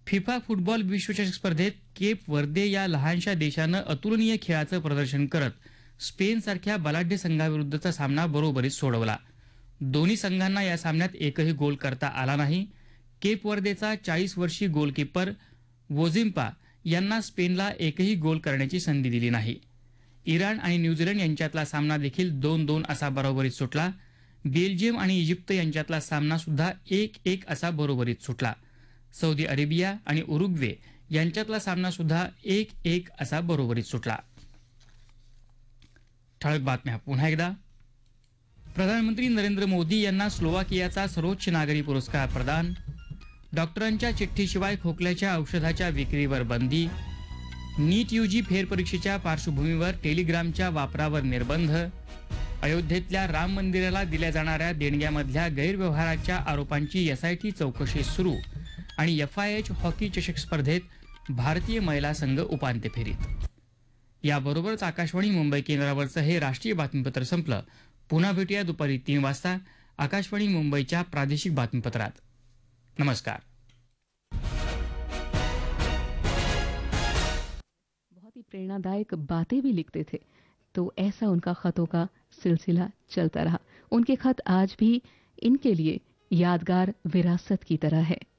FIFA football विश्वचषक स्पर्धेत Cape वर्दे या लहानशा देशानं अतुलनीय खेळाचं प्रदर्शन करत स्पेनसारख्या बलाढ्य संघाविरुद्धचा सामना बरोबरीत सोडवला. दोन्ही संघांना या सामन्यात एकही गोल करता आला नाही. केप वर्देचा 40 वर्षीय गोलकीपर वोझिम्पा यांना स्पेनला एकही गोल करण्याची संधी दिली नाही. इराण आणि न्यूझीलंड यांच्यातला सामना देखील 2-2 असा बरोबरीत सुटला. बेल्जियम आणि इजिप्त यांच्यातला सामना सुद्धा 1-1 असा बरोबरीत सुटला. सौदी अरेबिया आणि उरुग्वे यांच्यातला सामना सुद्धा 1-1 असा बरोबरीत सुटला. ठळक बातम्या पुन्हा एकदा. प्रधानमंत्री नरेंद्र मोदी यांना स्लोवाकियाचा सर्वोच्च नागरी पुरस्कार प्रदान. डॉक्टरांच्या चिठ्ठीशिवाय खोकल्याच्या औषधाच्या विक्रीवर बंदी. नीट यूजी फेरपरीक्षेच्या पार्श्वभूमीवर टेलिग्रामच्या वापरावर निर्बंध. अयोध्येतल्या राम मंदिराला दिल्या जाणाऱ्या देणग्यामधल्या गैरव्यवहाराच्या आरोपांची एसआयटी चौकशी सुरू. आणि FIH हॉकी चषक स्पर्धेत भारतीय महिला संघ उपांत्य फेरीत. याबरोबरच आकाशवाणी मुंबई केंद्रावरचं हे राष्ट्रीय बातमीपत्र संपलं. पुन्हा भेटूया दुपारी 3 वाजता आकाशवाणी मुंबईच्या प्रादेशिक बातमीपत्रात. नमस्कार. बहुत ही प्रेरणादायक बातें भी लिखते थे, तो ऐसा उनका खतों का सिलसिला चलता रहा. उनके खत आज भी इनके लिए यादगार विरासत की तरह है.